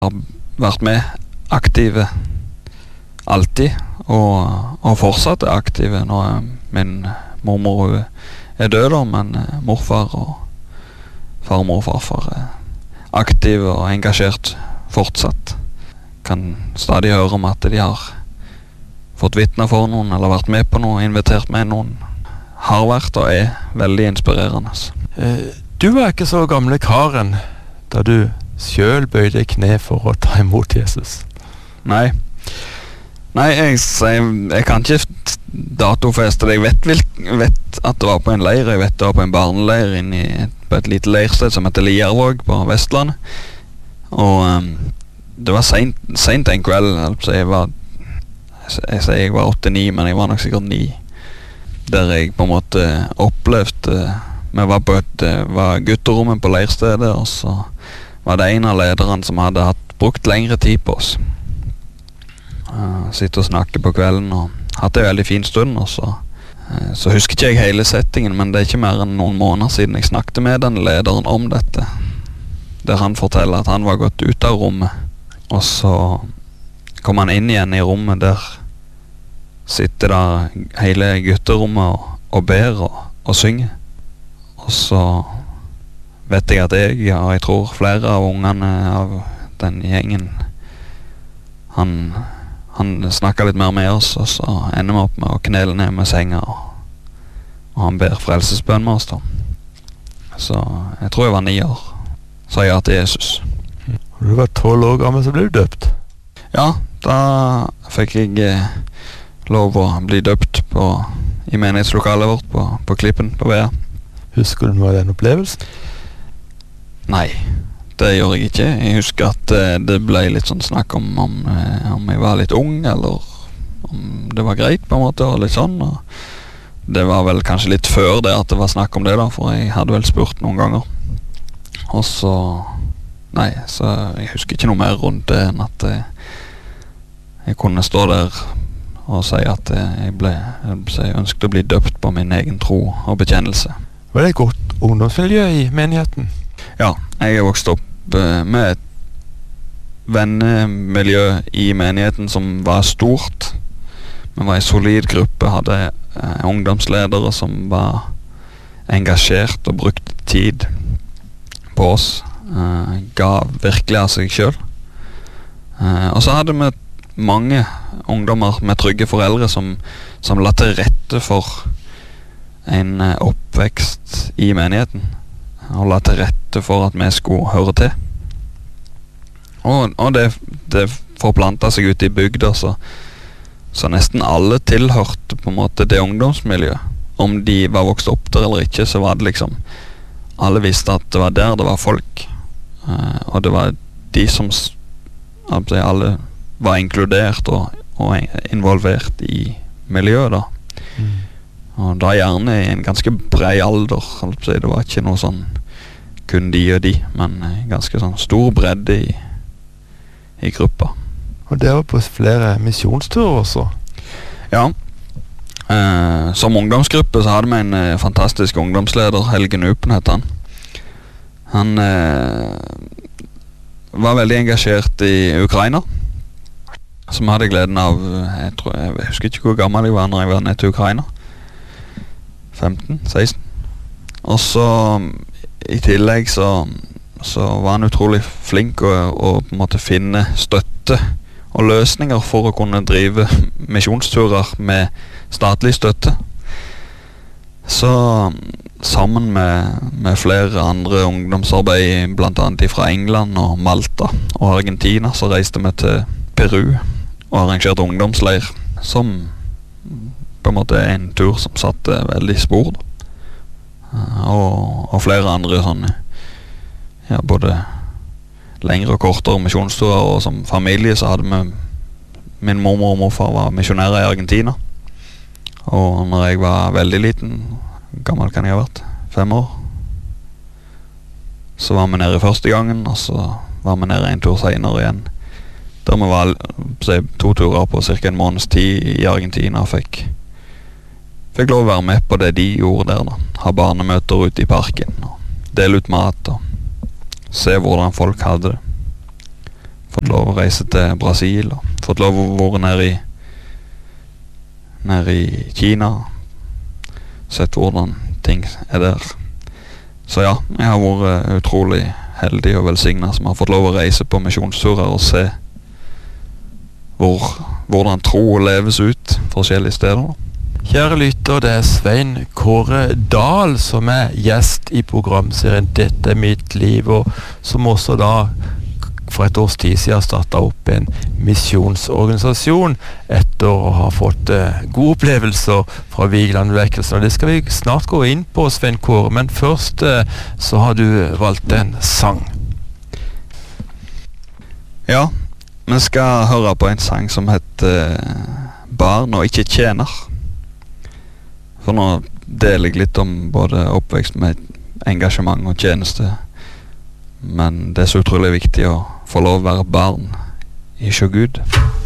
har vært med aktive alltid, og fortsatt er aktive. Nå er min mormor hun er død da, men morfar og farmor og farfar er aktive og engasjert fortsatt. Kan stadig høre om at de har fått vitne for noen, eller vært med på noe, invitert med noen. Har vært og er veldig inspirerende. Du var ikke så gamle karen da du selv bøyde kne for å ta imot Jesus. Nei, jeg kan ikke datofeste det. Jeg vet at det var på en leir. Jeg vet det var på en barneleir på et lite leirsted som heter Liervåg på Vestlandet. Og det var sent en kveld. Jeg var 8-9, men jeg var nok sikkert 9. Der jeg på en måte opplevde vi var gutterommet på leirstedet, og så var det en av lederne som hadde brukt lengre tid på oss. Sitte og snakke på kvelden og hatt en veldig fin stund, og så husker ikke jeg hele settingen, men det er ikke mer enn noen måneder siden jeg snakket med den lederen om dette, der han forteller at han var gått ut av rommet, og så kom han inn igjen i rommet. Der sitter der hele gutterommet og ber og synger. Og så vet jeg at jeg tror flere av ungene av den gjengen, han snakket litt mer med oss, og så ender vi opp med å knele ned med senga, og han ber frelsesbønn med oss da. Så jeg tror jeg var 9 år, sa ja til Jesus. Og du var 12 år gammel, så ble du døpt? Ja, da fikk jeg lov å bli døpt i menighetslokalet vårt på Klippen på Vea. Husker du noe av den opplevelsen? Nei, det gjør jeg ikke. Jeg husker at det ble litt sånn snakk om jeg var litt ung, eller om det var greit på en måte, og litt sånn. Og det var vel kanskje litt før det at det var snakk om det da, for jeg hadde vel spurt noen ganger. Og så jeg husker ikke noe mer rundt det enn at jeg kunne stå der og si at jeg ønsket å bli døpt på min egen tro og bekjennelse. Var det et godt ungdomsmiljø i menigheten? Ja, jeg er vokst opp med et vennemiljø i menigheten som var stort. Vi var en solid gruppe, hadde ungdomsledere som var engasjert og brukte tid på oss, ga virkelig av seg selv. Og så hadde vi mange ungdommer med trygge foreldre som la til rette for en oppvekst i menigheten, og la til rette for at vi skulle høre til. Og det forplantet seg ut i bygda, så nesten alle tilhørte på en måte det ungdomsmiljøet. Om de var vokst opp der eller ikke, så var det liksom alle visste at det var der det var folk, og det var de som alle var inkludert og involvert i miljøet da. Og da gjerne i en ganske brei alder. Det var ikke noe sånn kun de og de, men ganske sånn stor bredde i gruppa. Og det var på flere misjonsturer også? Ja. Som ungdomsgruppe så hadde vi en fantastisk ungdomsleder, Helge Nupen het han. Han var veldig engasjert i Ukraina, som hadde gleden av, jeg husker ikke hvor gammel jeg var når jeg var ned til Ukraina. 15-16. Og så i tillegg så var han utrolig flink å på en måte finne støtte og løsninger for å kunne drive misjonsturer med statlig støtte. Så sammen med flere andre ungdomsarbeid, blant annet fra England og Malta og Argentina, så reiste vi til Peru og arrangerte ungdomsleir, som på en måte en tur som satte veldig spor da. Og flere andre sånne, ja, både lengre og kortere misjonsturer, og som familie så hadde vi, min mormor og morfar var misjonærer i Argentina, og når jeg var veldig liten, gammel kan jeg ha vært, 5 år, så var vi nede første gangen, og så var vi nede en tur senere igjen, der vi var 2 turer på cirka en måneds tid i Argentina, og fikk lov å være med på det de gjorde der da. Ha barnemøter ute i parken, og dele ut mat, og se hvordan folk hadde det. Fått lov å reise til Brasil, og fått lov å være nede i Kina. Sett hvordan ting der. Så ja, jeg har vært utrolig heldig og velsignet som har fått lov å reise på misjonsturer og se hvordan tro leves ut forskjellige steder. Kjære lytter, det Svein Kåre Dahl som gjest i programserien Dette mitt liv, og som også da for et års tid siden startet opp en misjonsorganisasjon etter å ha fått gode opplevelser fra Vigelandvekkelsen. Og det skal vi snart gå inn på, Svein Kåre, men først så har du valgt en sang. Ja, vi skal høre på en sang som heter Barn og ikke tjener. For nå deler jeg litt om både oppvekst med engasjement og tjeneste, men det så utrolig viktig å få lov å være barn i sjå Gud.